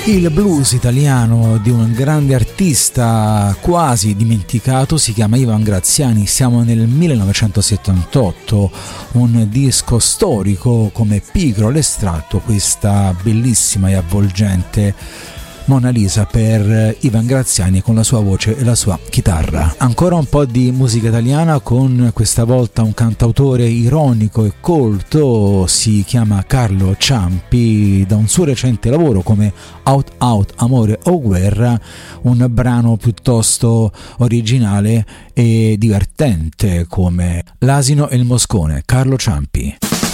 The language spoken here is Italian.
Il blues italiano di un grande artista quasi dimenticato si chiama Ivan Graziani. Siamo nel 1978, un disco storico come Pigro l'estratto, questa bellissima e avvolgente Mona Lisa per Ivan Graziani con la sua voce e la sua chitarra. Ancora un po' di musica italiana con questa volta un cantautore ironico e colto, si chiama Carlo Ciampi, da un suo recente lavoro come Out Out Amore o Guerra, un brano piuttosto originale e divertente come L'asino e il moscone. Carlo Ciampi.